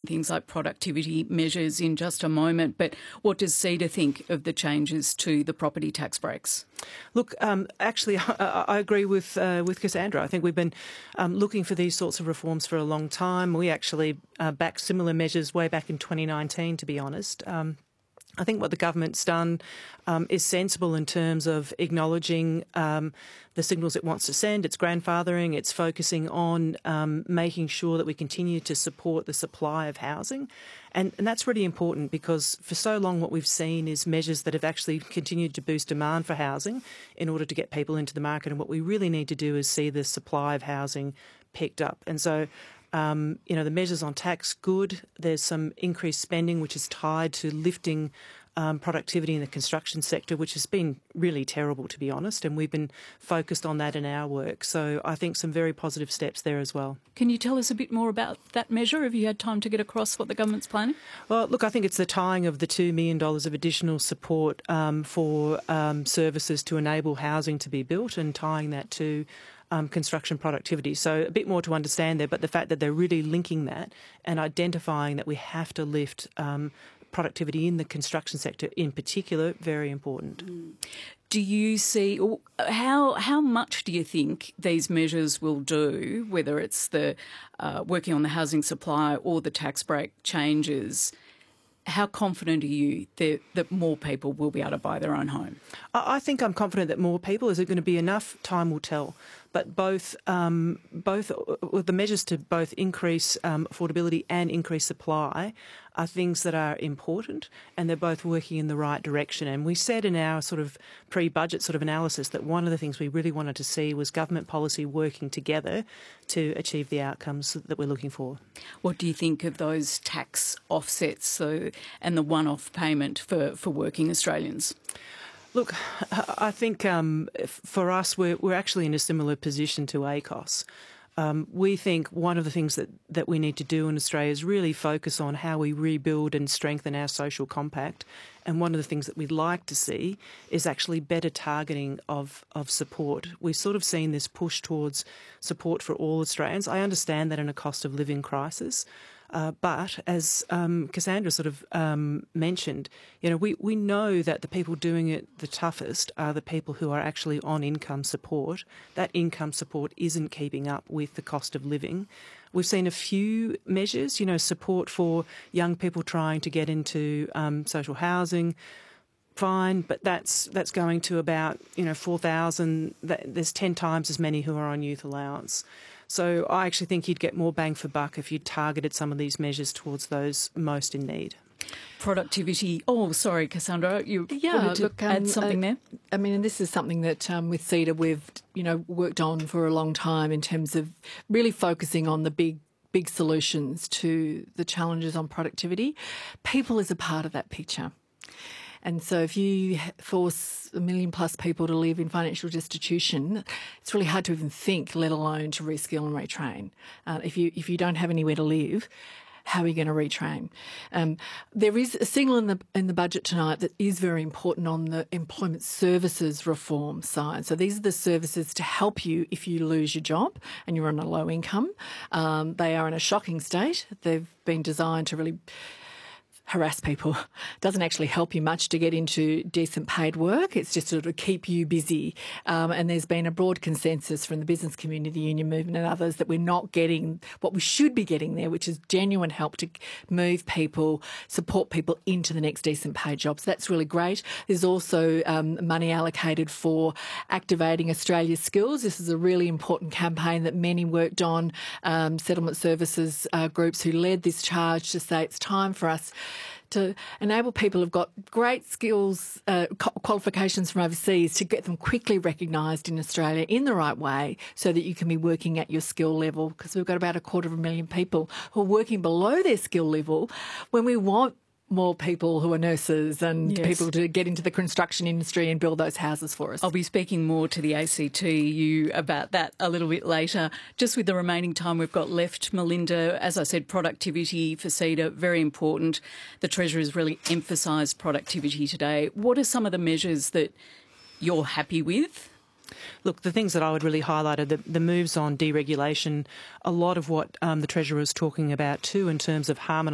things like productivity measures in just a moment, but what does CEDA think of the changes to the property tax breaks? Look, actually, I agree with Cassandra. I think we've been looking for these sorts of reforms for a long time. We actually backed similar measures way back in 2019, to be honest. I think what the government's done is sensible in terms of acknowledging the signals it wants to send. It's grandfathering. It's focusing on making sure that we continue to support the supply of housing. And that's really important because for so long what we've seen is measures that have actually continued to boost demand for housing in order to get people into the market. And what we really need to do is see the supply of housing picked up. And so the measures on tax, good. There's some increased spending which is tied to lifting productivity in the construction sector, which has been really terrible, to be honest, and we've been focused on that in our work. So I think some very positive steps there as well. Can you tell us a bit more about that measure? Have you had time to get across what the government's planning? Well, look, I think it's the tying of the $2 million of additional support for services to enable housing to be built and tying that to construction productivity. So a bit more to understand there, but the fact that they're really linking that and identifying that we have to lift productivity in the construction sector in particular, very important. Do you see, how much do you think these measures will do, whether it's the working on the housing supply or the tax break changes? How confident are you that more people will be able to buy their own home? I think I'm confident that more people. Is it going to be enough? Time will tell. But both the measures to both increase affordability and increase supply are things that are important, and they're both working in the right direction. And we said in our sort of pre-budget sort of analysis that one of the things we really wanted to see was government policy working together to achieve the outcomes that we're looking for. What do you think of those tax offsets and the one-off payment for working Australians? Look, I think for us, we're actually in a similar position to ACOS. We think one of the things that we need to do in Australia is really focus on how we rebuild and strengthen our social compact. And one of the things that we'd like to see is actually better targeting of support. We've sort of seen this push towards support for all Australians. I understand that in a cost of living crisis. But as Cassandra sort of mentioned, we know that the people doing it the toughest are the people who are actually on income support. That income support isn't keeping up with the cost of living. We've seen a few measures, support for young people trying to get into social housing. Fine, but that's going to about 4,000. There's 10 times as many who are on youth allowance. So I actually think you'd get more bang for buck if you targeted some of these measures towards those most in need. Productivity. Oh, sorry, Cassandra, you wanted to add something there? I mean, and this is something that with CEDA we've worked on for a long time in terms of really focusing on the big solutions to the challenges on productivity. People is a part of that picture. And so if you force 1 million plus people to live in financial destitution, it's really hard to even think, let alone to reskill and retrain. If you don't have anywhere to live, how are you going to retrain? There is a signal in the budget tonight that is very important on the employment services reform side. So these are the services to help you if you lose your job and you're on a low income. They are in a shocking state. They've been designed to really harass people. It doesn't actually help you much to get into decent paid work. It's just sort of keep you busy. And there's been a broad consensus from the business community, the union movement and others that we're not getting what we should be getting there, which is genuine help to move people, support people into the next decent paid job. So that's really great. There's also money allocated for activating Australia's skills. This is a really important campaign that many worked on, settlement services groups who led this charge to say it's time for us to enable people who've got great skills, qualifications from overseas, to get them quickly recognised in Australia in the right way so that you can be working at your skill level, because we've got about 250,000 people who are working below their skill level when we want more people who are nurses and people to get into the construction industry and build those houses for us. I'll be speaking more to the ACTU about that a little bit later. Just with the remaining time we've got left, Melinda, as I said, productivity for CEDA, very important. The Treasurer's really emphasised productivity today. What are some of the measures that you're happy with? Look, the things that I would really highlight are the moves on deregulation, a lot of what the Treasurer is talking about too in terms of harmonising